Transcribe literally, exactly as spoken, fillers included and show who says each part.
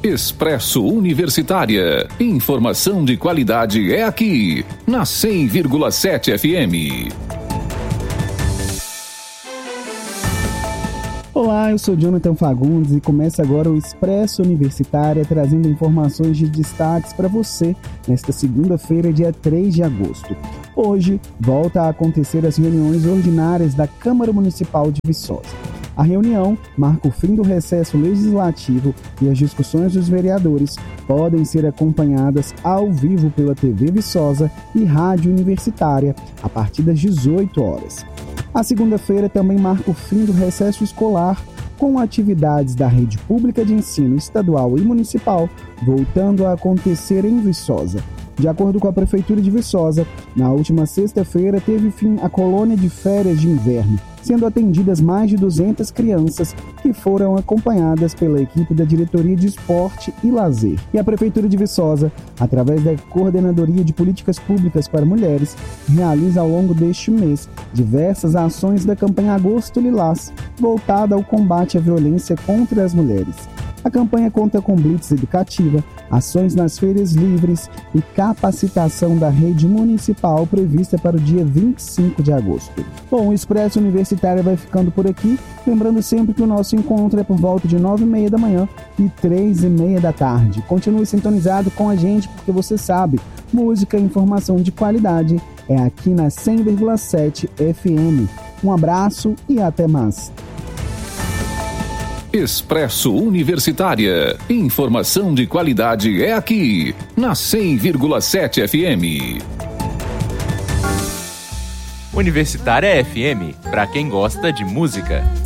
Speaker 1: Expresso Universitária. Informação de qualidade é aqui, na cem vírgula sete F M.
Speaker 2: Olá, eu sou Jonathan Fagundes e começa agora o Expresso Universitária, trazendo informações de destaques para você nesta segunda-feira, dia três de agosto. Hoje, volta a acontecer as reuniões ordinárias da Câmara Municipal de Viçosa. A reunião marca o fim do recesso legislativo e as discussões dos vereadores podem ser acompanhadas ao vivo pela T V Viçosa e Rádio Universitária a partir das dezoito horas. A segunda-feira também marca o fim do recesso escolar, com atividades da rede pública de ensino estadual e municipal voltando a acontecer em Viçosa. De acordo com a Prefeitura de Viçosa, na última sexta-feira teve fim a colônia de férias de inverno, sendo atendidas mais de duzentas crianças que foram acompanhadas pela equipe da Diretoria de Esporte e Lazer. E a Prefeitura de Viçosa, através da Coordenadoria de Políticas Públicas para Mulheres, realiza ao longo deste mês diversas ações da campanha Agosto Lilás, voltada ao combate à violência contra as mulheres. A campanha conta com blitz educativa, ações nas feiras livres e capacitação da rede municipal prevista para o dia vinte e cinco de agosto. Bom, o Expresso Universitário vai ficando por aqui, lembrando sempre que o nosso encontro é por volta de nove e meia da manhã e três e meia da tarde. Continue sintonizado com a gente porque você sabe, música e informação de qualidade é aqui na cem vírgula sete F M. Um abraço e até mais.
Speaker 1: Expresso Universitária. Informação de qualidade é aqui, na cem vírgula sete F M.
Speaker 3: Universitária F M, para quem gosta de música.